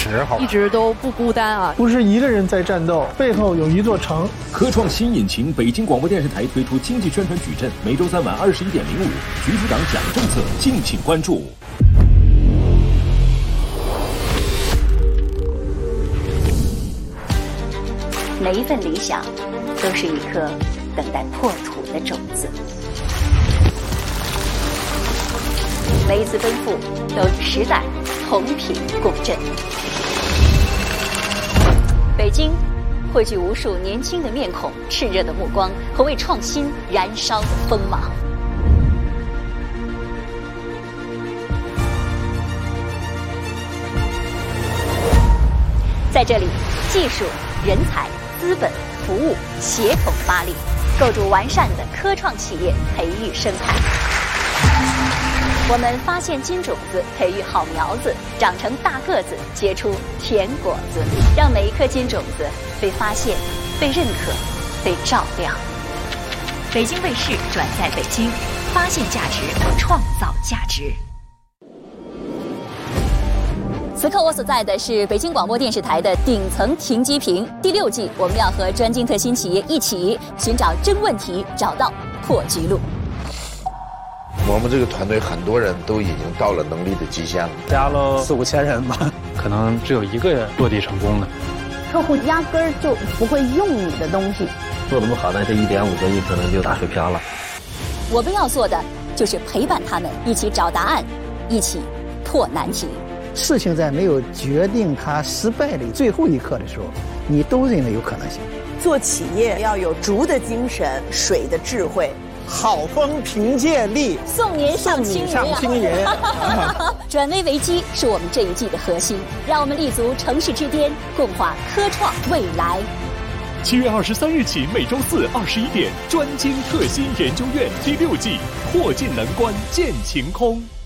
时候， 一直都不孤单啊， 不是一个人在战斗，背后有一座城。 科创新引擎，北京广播电视台推出经济宣传矩阵，每周3晚21.05，局处长讲政策，敬请关注。 每一份理想，都是一颗等待破土的种子。每一次奔赴，都与时代同频共振。北京汇聚无数年轻的面孔、炽热的目光和为创新燃烧的锋芒。在这里，技术、人才、资本、服务协同发力，构筑完善的科创企业培育生态。我们发现金种子，培育好苗子，长成大个子，结出甜果子，让每一颗金种子被发现、被认可、被照亮。北京卫视转在北京，发现价值，创造价值。此刻我所在的是北京广播电视台的顶层停机坪，第6季，我们要和专精特新企业一起寻找真问题，找到破局路。 我们这个团队很多人都已经到了能力的极限了， 加了4、5千人吧，可能只有1个落地成功的。 客户压根儿就不会用你的东西， 做得不好呢，这1.5个亿可能就打水漂了。 我们要做的就是陪伴他们，一起找答案，一起破难题。 事情在没有决定它失败的最后一刻的时候，你都认为有可能性。 做企业要有竹的精神，水的智慧。 好风凭借力， 送您上青云。转危为机是我们这一季的核心，让我们立足城市之巅，共话科创未来。 7月23日起，每周4 21点，专精特新研究院第6季，破尽难关见晴空。